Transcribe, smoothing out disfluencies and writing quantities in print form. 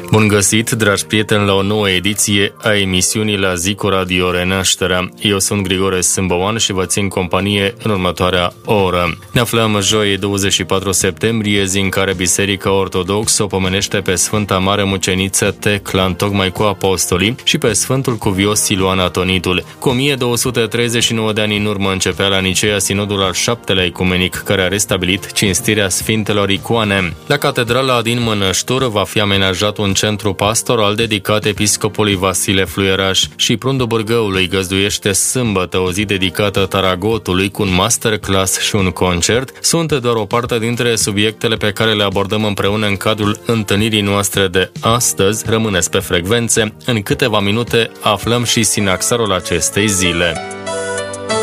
Bun găsit, dragi prieteni, la o nouă ediție a emisiunii La Zi cu Radio Renașterea. Eu sunt Grigore Sâmbăoan și vă țin companie în următoarea oră. Ne aflăm joi 24 septembrie, zi în care Biserica Ortodoxă o pomenește pe Sfânta Mare Muceniță Tecla, întocmai cu apostolii, și pe Sfântul Cuvios Siluan Atonitul. Cu 1239 de ani în urmă începea la Nicea Sinodul al VII-lea ecumenic, care a restabilit cinstirea Sfintelor Icoane. La catedrala din Mănăștur va fi amenajat un centru pastoral dedicat episcopului Vasile Fluieraș și Prundul Bârgăului găzduiește sâmbătă o zi dedicată Taragotului cu un masterclass și un concert. Sunt doar o parte dintre subiectele pe care le abordăm împreună în cadrul întâlnirii noastre de astăzi. Rămâneți pe frecvențe, în câteva minute aflăm și sinaxarul acestei zile.